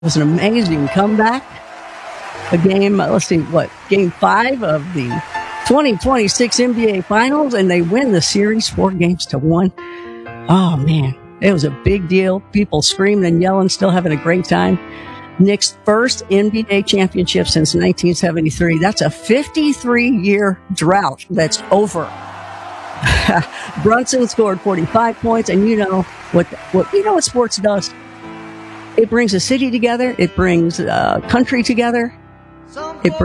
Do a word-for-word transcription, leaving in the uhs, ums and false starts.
It was an amazing comeback. A game, uh, let's see, what, game five of the twenty twenty-six N B A Finals, and they win the series four games to one. Oh, man, it was a big deal. People screaming and yelling, still having a great time. Knicks' first N B A championship since nineteen seventy-three. That's a fifty-three-year drought that's over. Brunson scored forty-five points, and you know what, what you know what sports does? It brings a city together. It brings a country together.